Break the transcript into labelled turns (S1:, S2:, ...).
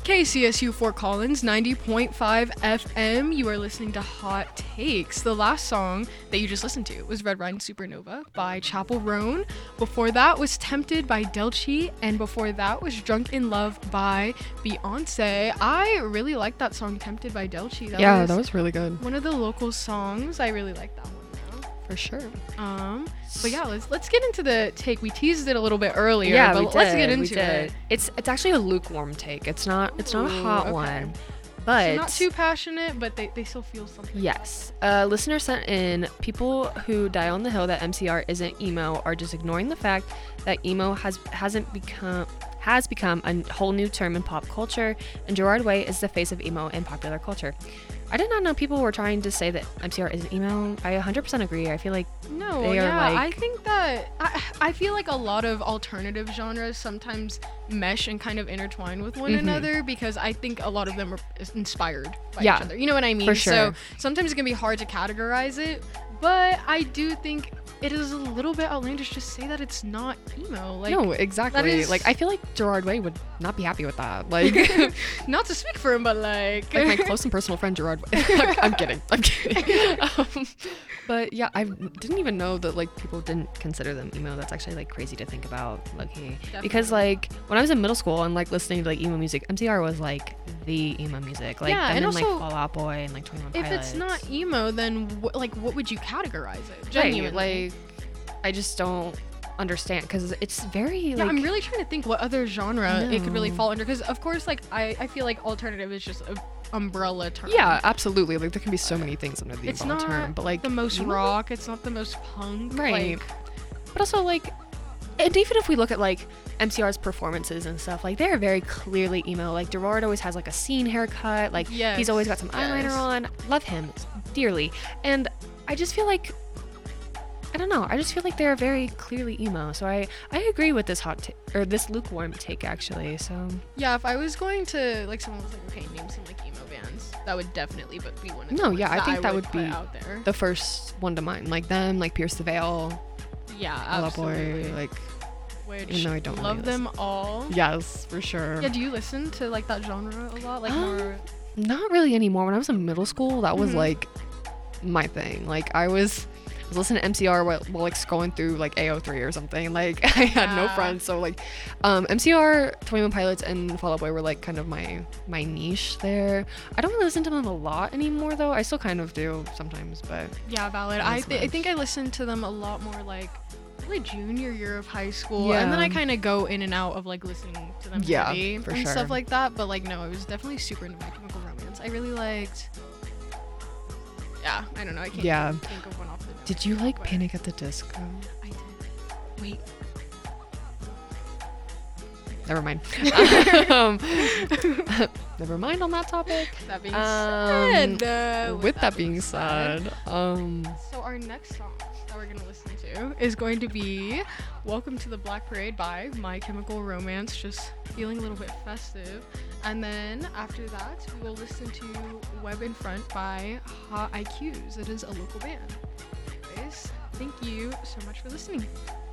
S1: KCSU Fort Collins 90.5 FM. You are listening to Hot Takes. The last song that you just listened to was Red Wine Supernova by Chappell Roan. Before that was Tempted by Delchi. And before that was Drunk in Love by Beyonce. I really like that song, Tempted by Delchi.
S2: That was really good.
S1: One of the local songs. I really like that one.
S2: For sure.
S1: But yeah, let's get into the take. We teased it a little bit earlier, but let's get into it.
S2: It's actually a lukewarm take. It's not a hot one. But
S1: so not too passionate, but they still feel something.
S2: Yes. A listener sent in, people who die on the hill that MCR isn't emo are just ignoring the fact that emo has become a whole new term in pop culture, and Gerard Way is the face of emo in popular culture. I did not know people were trying to say that MCR isn't emo. I 100% agree. I feel like
S1: I think that I feel like a lot of alternative genres sometimes mesh and kind of intertwine with one another, because I think a lot of them are inspired by each other. You know what I mean?
S2: For sure.
S1: So sometimes it can be hard to categorize it, but I do think it is a little bit outlandish to say that it's not emo. Like,
S2: no, exactly. Like, I feel like Gerard Way would not be happy with that. Like,
S1: not to speak for him, but like
S2: my close and personal friend Gerard Way. I'm kidding. But yeah, I didn't even know that like people didn't consider them emo. That's actually like crazy to think about, Lucky. Because like when I was in middle school and like listening to like emo music, MCR was like the emo music. Like,
S1: yeah, and also
S2: like Fall Out Boy and like 21 Pilots.
S1: If it's not emo, then what would you categorize it?
S2: Genuinely. Right, like, I just don't understand, because it's very like,
S1: I'm really trying to think what other genre it could really fall under, because of course like I feel like alternative is just a umbrella term.
S2: Yeah, absolutely. Like there can be so many things under the umbrella term, but like
S1: the most rock, it's not the most punk,
S2: right?
S1: Like,
S2: but also like, and even if we look at like MCR's performances and stuff, like they're very clearly emo. Like Gerard always has like a scene haircut, like he's always got some eyeliner on. Love him dearly. And I just feel like, I don't know, I just feel like they're very clearly emo. So I agree with this this lukewarm take, actually. So
S1: yeah, if I was going to, like, someone was like, okay, name some like emo bands, that would definitely be one of the ones
S2: I think that would be
S1: out there.
S2: The first one to mind, like them, like Pierce the Veil.
S1: Yeah,
S2: absolutely. Boy, like,
S1: which,
S2: even though I don't
S1: love them all.
S2: Yes, for sure.
S1: Yeah, do you listen to like that genre a lot? Like more?
S2: Not really anymore. When I was in middle school, that was like my thing. Like I was listening to MCR while like scrolling through like AO3 or something. Like I had no friends, so like MCR, 21 Pilots, and Fall Out Boy were like kind of my niche there. I don't really listen to them a lot anymore though. I still kind of do sometimes, but
S1: yeah, valid. I think I listened to them a lot more like probably junior year of high school, and then I kind of go in and out of like listening to them heavy
S2: for
S1: and
S2: sure.
S1: Stuff like that. But like no, it was definitely super into My Chemical Romance. I really liked. Yeah, I don't know. I can't think of one off the top.
S2: Did you like Panic at the Disco?
S1: I did. Wait.
S2: Never mind. Never mind on that topic.
S1: That being said,
S2: with that being said,
S1: so our next song that we're gonna listen to is going to be "Welcome to the Black Parade" by My Chemical Romance. Just feeling a little bit festive. And then after that, we will listen to Web in Front by Hot IQs. It is a local band. Anyways, thank you so much for listening.